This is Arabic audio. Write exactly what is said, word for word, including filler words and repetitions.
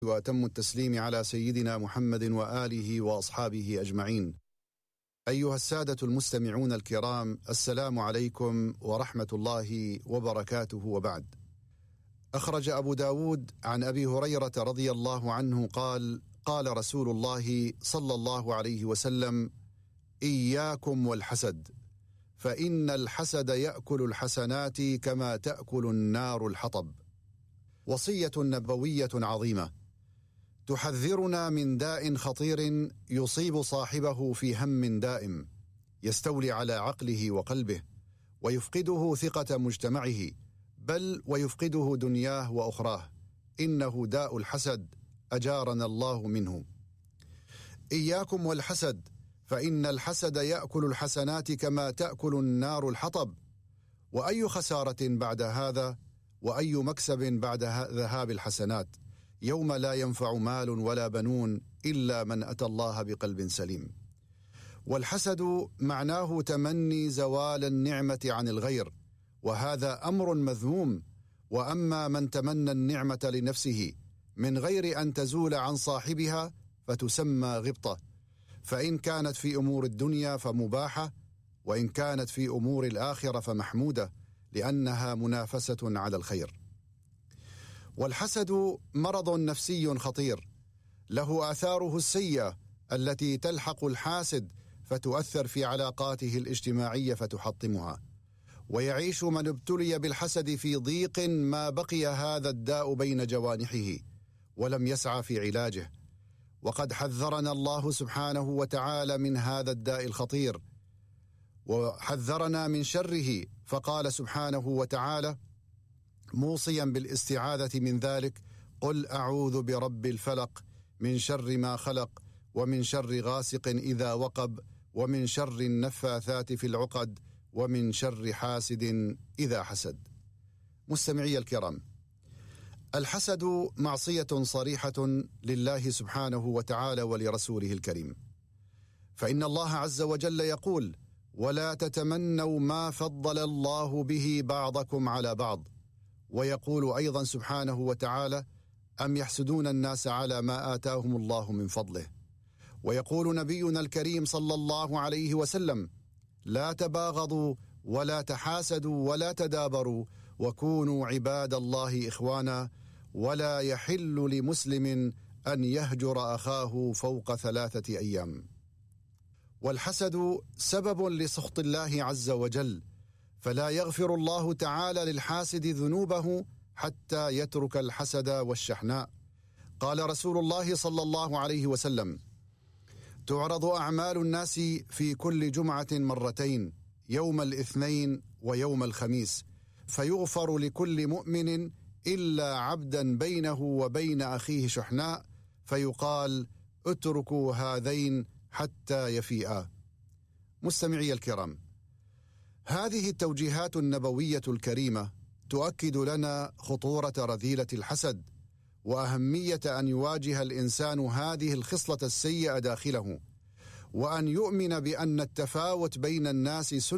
وأتم التسليم على سيدنا محمد وآله وأصحابه أجمعين. أيها السادة المستمعون الكرام، السلام عليكم ورحمة الله وبركاته، وبعد. أخرج أبو داود عن أبي هريرة رضي الله عنه قال: قال رسول الله صلى الله عليه وسلم: إياكم والحسد، فإن الحسد يأكل الحسنات كما تأكل النار الحطب. وصية نبوية عظيمة تحذرنا من داء خطير يصيب صاحبه في هم دائم يستولي على عقله وقلبه، ويفقده ثقة مجتمعه، بل ويفقده دنياه وأخراه. إنه داء الحسد، أجارنا الله منه. إياكم والحسد، فإن الحسد يأكل الحسنات كما تأكل النار الحطب. وأي خسارة بعد هذا، وأي مكسب بعد ذهاب الحسنات، يوم لا ينفع مال ولا بنون إلا من أتى الله بقلب سليم. والحسد معناه تمني زوال النعمة عن الغير، وهذا أمر مذموم. وأما من تمنى النعمة لنفسه من غير أن تزول عن صاحبها فتسمى غبطة، فإن كانت في أمور الدنيا فمباحة، وإن كانت في أمور الآخرة فمحمودة، لأنها منافسة على الخير. والحسد مرض نفسي خطير له آثاره السيئة التي تلحق الحاسد فتؤثر في علاقاته الاجتماعية فتحطمها، ويعيش من ابتلي بالحسد في ضيق ما بقي هذا الداء بين جوانحه ولم يسعى في علاجه. وقد حذرنا الله سبحانه وتعالى من هذا الداء الخطير، وحذرنا من شره، فقال سبحانه وتعالى موصيا بالاستعاذة من ذلك: قل أعوذ برب الفلق من شر ما خلق، ومن شر غاسق إذا وقب، ومن شر النفاثات في العقد، ومن شر حاسد إذا حسد. مستمعي الكرام، الحسد معصية صريحة لله سبحانه وتعالى ولرسوله الكريم، فإن الله عز وجل يقول: ولا تتمنوا ما فضل الله به بعضكم على بعض. ويقول أيضا سبحانه وتعالى: أم يحسدون الناس على ما آتاهم الله من فضله. ويقول نبينا الكريم صلى الله عليه وسلم: لا تباغضوا ولا تحاسدوا ولا تدابروا، وكونوا عباد الله إخوانا، ولا يحل لمسلم أن يهجر أخاه فوق ثلاثة أيام. والحسد سبب لسخط الله عز وجل، فلا يغفر الله تعالى للحاسد ذنوبه حتى يترك الحسد والشحناء. قال رسول الله صلى الله عليه وسلم: تعرض أعمال الناس في كل جمعة مرتين، يوم الاثنين ويوم الخميس، فيغفر لكل مؤمن إلا عبدا بينه وبين أخيه شحناء، فيقال: اتركوا هذين حتى يفيئا. مستمعي الكرام، هذه التوجيهات النبوية الكريمة تؤكد لنا خطورة رذيلة الحسد، وأهمية أن يواجه الإنسان هذه الخصلة السيئة داخله، وأن يؤمن بأن التفاوت بين الناس